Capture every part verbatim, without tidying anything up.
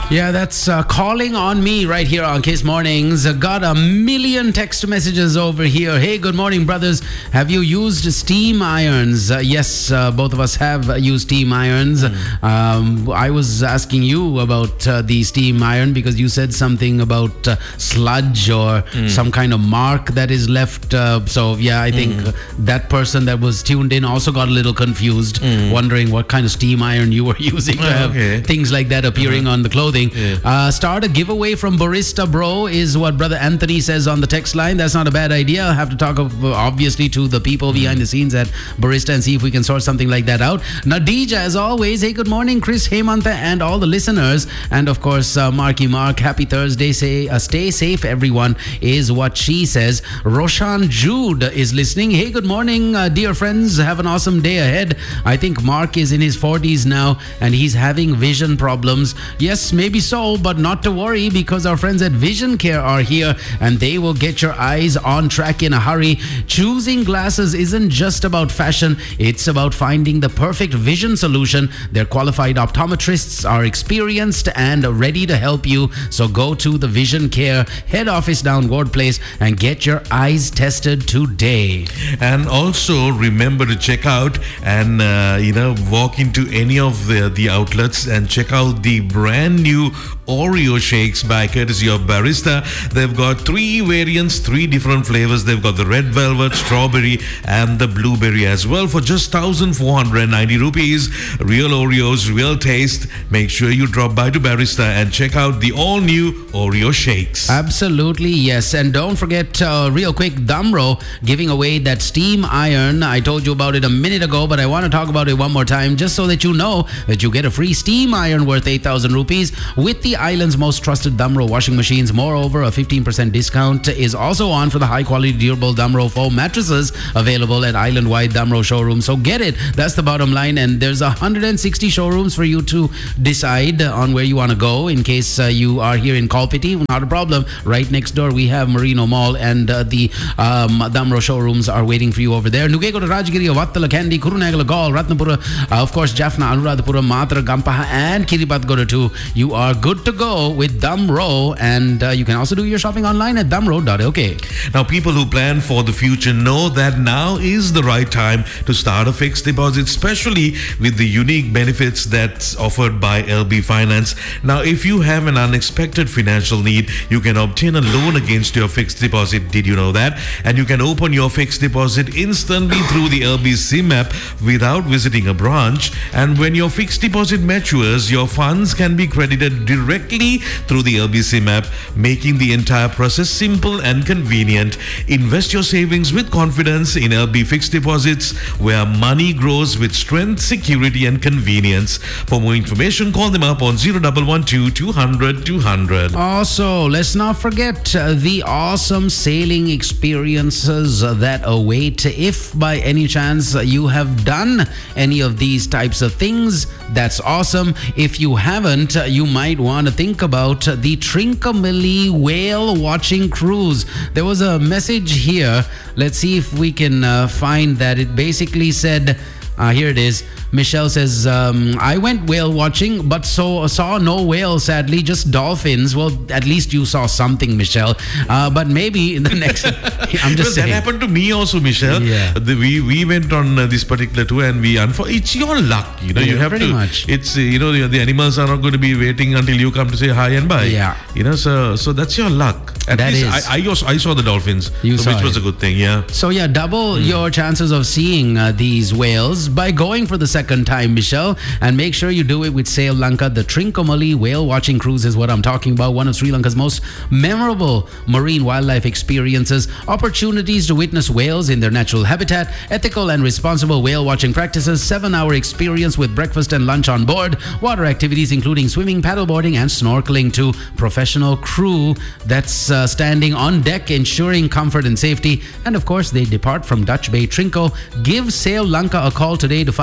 Yeah, that's uh, Calling on Me right here on Kiss Mornings. Uh, got a million text messages over here. Hey, good morning, brothers. Have you used steam irons? Uh, yes, uh, both of us have uh, used steam irons. Mm. Um, I was asking you about uh, the steam iron because you said something about uh, sludge or mm. some kind of mark that is left. Uh, so, yeah, I think mm. that person that was tuned in also got a little confused, mm. wondering what kind of steam iron you were using to oh, have okay. things like that appearing uh-huh. on the clothing. Yeah. Uh, start a giveaway from Barista Bro is what Brother Anthony says on the text line. That's not a bad idea. I'll have to talk of, uh, obviously to the people behind the scenes at Barista and see if we can sort something like that out. Nadija, as always, hey, good morning, Chris, Hemantha, and all the listeners. And of course, uh, Marky Mark, happy Thursday. Say, uh, stay safe, everyone, is what she says. Roshan Jude is listening. Hey, good morning, uh, dear friends. Have an awesome day ahead. I think Mark is in his forties now and he's having vision problems. Yes, maybe Maybe so, but not to worry because our friends at Vision Care are here and they will get your eyes on track in a hurry. Choosing glasses isn't just about fashion, it's about finding the perfect vision solution. Their qualified optometrists are experienced and ready to help you. So go to the Vision Care head office down Ward Place and get your eyes tested today. And also remember to check out and uh, you know walk into any of the, the outlets and check out the brand new Oreo shakes by courtesy of Barista. They've got three variants, three different flavors. They've got the red velvet, strawberry, and the blueberry as well for just one thousand four hundred ninety rupees. Real Oreos, real taste. Make sure you drop by to Barista and check out the all-new Oreo shakes. Absolutely, yes. And don't forget, uh, real quick, Damro giving away that steam iron. I told you about it a minute ago, but I want to talk about it one more time just so that you know that you get a free steam iron worth eight thousand rupees with the island's most trusted Damro washing machines. Moreover, a fifteen percent discount is also on for the high-quality, durable Damro foam mattresses available at island-wide Damro showrooms. So get it. That's the bottom line. And there's one hundred sixty showrooms for you to decide on where you want to go in case uh, you are here in Kalpiti. Not a problem. Right next door, we have Merino Mall and uh, the um, Damro showrooms are waiting for you over there. Nugego to Rajagiri, Vattala, Kandy, Kurunegala, Gaul, Ratnapura, uh, of course, Jaffna, Anuradhapura, Matra, Gampaha, and Kiripat go to two. You are good to go with Damro, and uh, you can also do your shopping online at damro dot l k. Now, people who plan for the future know that now is the right time to start a fixed deposit, especially with the unique benefits that's offered by L B Finance. Now, if you have an unexpected financial need, you can obtain a loan against your fixed deposit. Did you know that? And you can open your fixed deposit instantly through the L B SIM app without visiting a branch. And when your fixed deposit matures, your funds can be credited directly through the L B SIM app, making the entire process simple and convenient. Invest your savings with confidence in L B fixed deposits, where money grows with strength, security, and convenience. For more information, call them up on zero one one two, two hundred, two hundred. Also, let's not forget uh, the awesome sailing experiences uh, that await. If by any chance uh, you have done any of these types of things, that's awesome. If you haven't, uh, you might want to think about the Trincomalee whale watching cruise. There was a message here. Let's see if we can uh, find that. It basically said, uh, here it is. Michelle says, um, I went whale watching, but so saw no whale, sadly, just dolphins. Well, at least you saw something, Michelle. Uh, but maybe in the next... I'm just well, saying. That happened to me also, Michelle. Yeah. The, we, we went on uh, this particular tour and we... Unfor- it's your luck, you know. Yeah, you have pretty to... much. It's, uh, you know, the, the animals are not going to be waiting until you come to say hi and bye. Yeah. You know, so so that's your luck. At That least is. I, I, also, I saw the dolphins, You so saw which was it. a good thing, yeah. So yeah, double mm. your chances of seeing uh, these whales by going for the second time, Michelle. And make sure you do it with Sail Lanka. The Trincomalee whale watching cruise is what I'm talking about. One of Sri Lanka's most memorable marine wildlife experiences. Opportunities to witness whales in their natural habitat. Ethical and responsible whale watching practices. Seven-hour experience with breakfast and lunch on board. Water activities including swimming, paddleboarding, and snorkeling too. Professional crew that's uh, standing on deck ensuring comfort and safety. And of course, they depart from Dutch Bay Trinco. Give Sail Lanka a call today to find out what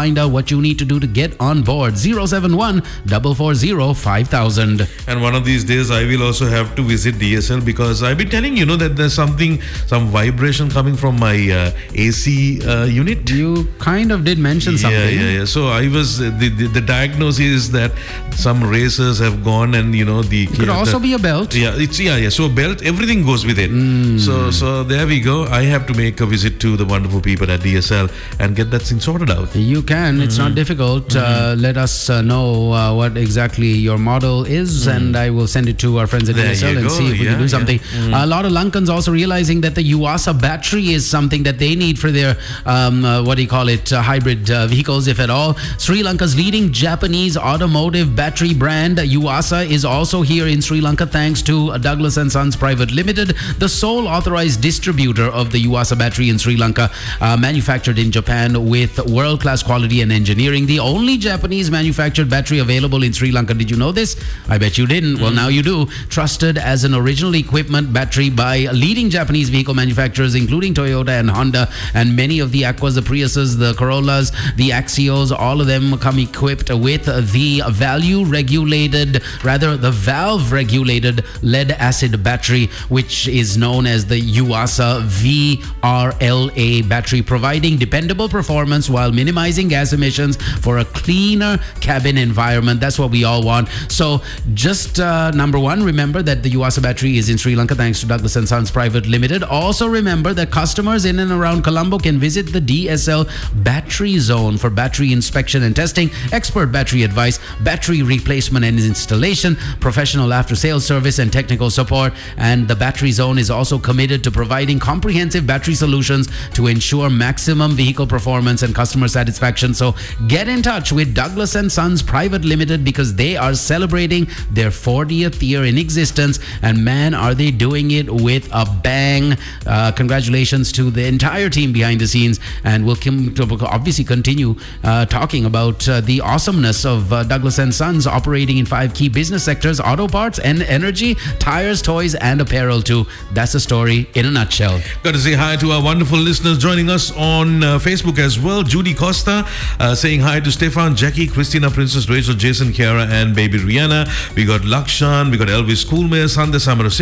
what you need to do to get on board. zero seven one, four four zero, five thousand. And one of these days, I will also have to visit D S L because I've been telling you know that there's something, some vibration coming from my uh, A C uh, unit. You kind of did mention something. Yeah, yeah, yeah. So I was uh, the, the the diagnosis is that some racers have gone, and you know the it could yeah, also the, be a belt. Yeah, it's yeah, yeah. So belt, everything goes with it. Mm. So so there we go. I have to make a visit to the wonderful people at D S L and get that thing sorted out. You can. It's mm-hmm. not difficult. Mm-hmm. Uh, let us uh, know uh, what exactly your model is, mm. and I will send it to our friends at there D S L and go. see if we yeah, can do something. Yeah. Mm. Uh, a lot of Lankans also realizing that the Yuasa battery is something that they need for their um, uh, what do you call it, uh, hybrid uh, vehicles, if at all. Sri Lanka's leading Japanese automotive battery brand Yuasa is also here in Sri Lanka thanks to Douglas and Sons Private Limited, the sole authorized distributor of the Yuasa battery in Sri Lanka, uh, manufactured in Japan with world-class quality and engineering. The only Japanese manufactured battery available in Sri Lanka. Did you know this? I bet you didn't. Mm. Well, now you do. Trusted as an original equipment battery by leading Japanese vehicle manufacturers including Toyota and Honda, and many of the Aquas, the Priuses, the Corollas, the Axios, all of them come equipped with the value regulated, rather the valve regulated lead acid battery, which is known as the Yuasa V R L A battery, providing dependable performance while minimizing gas emissions for a cleaner cabin environment. That's what we all want. So just uh, number one, remember that the Yuasa battery is in Sri Lanka thanks to Douglas and Sons Private Limited. Also remember that customers in and around Colombo can visit the D S L Battery Zone for battery inspection and testing, expert battery advice, battery replacement and installation, professional after-sales service and technical support. And the Battery Zone is also committed to providing comprehensive battery solutions to ensure maximum vehicle performance and customer satisfaction. So get in touch with Douglas and Sons Private Limited because they are celebrating their fortieth year in existence, and man, are they doing it with a bang. Uh, congratulations to the entire team behind the scenes, and we'll com- obviously continue uh, talking about uh, the awesomeness of uh, Douglas and Sons operating in five key business sectors: auto parts and energy, tires, toys, and apparel too. That's the story in a nutshell. Got to say hi to our wonderful listeners joining us on uh, Facebook as well. Judy Costa uh, saying hi to Stefan, Jackie, Christina, Princess Rachel, Jason, Kiara, and baby Rihanna. We got Lakshan, we got Elvis Coolmare, Sandhya Samara